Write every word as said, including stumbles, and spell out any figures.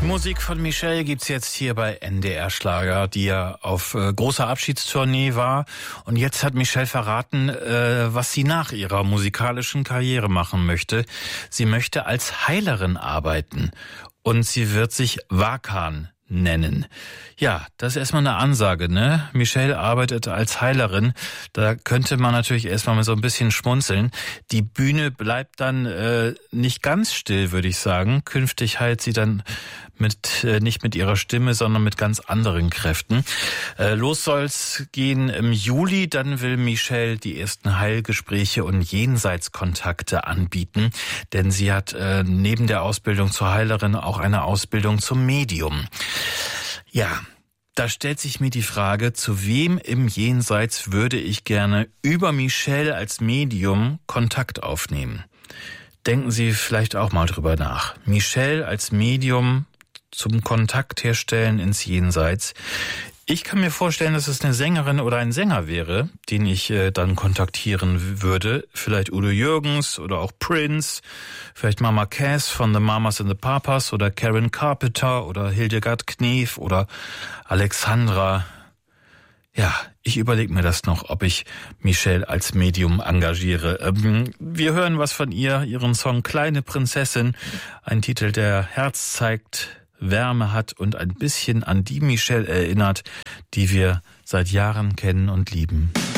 Musik von Michelle gibt's jetzt hier bei N D R Schlager, die ja auf äh, großer Abschiedstournee war. Und jetzt hat Michelle verraten, äh, was sie nach ihrer musikalischen Karriere machen möchte. Sie möchte als Heilerin arbeiten und sie wird sich Wakan nennen. Ja, das ist erstmal eine Ansage, ne? Michelle arbeitet als Heilerin. Da könnte man natürlich erstmal mal so ein bisschen schmunzeln. Die Bühne bleibt dann äh, nicht ganz still, würde ich sagen. Künftig heilt sie dann mit äh, nicht mit ihrer Stimme, sondern mit ganz anderen Kräften. Äh, los soll's gehen im Juli. Dann will Michelle die ersten Heilgespräche und Jenseitskontakte anbieten. Denn sie hat äh, neben der Ausbildung zur Heilerin auch eine Ausbildung zum Medium. Ja, da stellt sich mir die Frage, zu wem im Jenseits würde ich gerne über Michelle als Medium Kontakt aufnehmen? Denken Sie vielleicht auch mal drüber nach. Michelle als Medium zum Kontakt herstellen ins Jenseits. Ich kann mir vorstellen, dass es eine Sängerin oder ein Sänger wäre, den ich äh, dann kontaktieren würde. Vielleicht Udo Jürgens oder auch Prince, vielleicht Mama Cass von The Mamas and the Papas oder Karen Carpenter oder Hildegard Knef oder Alexandra. Ja, ich überlege mir das noch, ob ich Michelle als Medium engagiere. Ähm, wir hören was von ihr, ihren Song Kleine Prinzessin, ein Titel, der Herz zeigt, Wärme hat und ein bisschen an die Michelle erinnert, die wir seit Jahren kennen und lieben.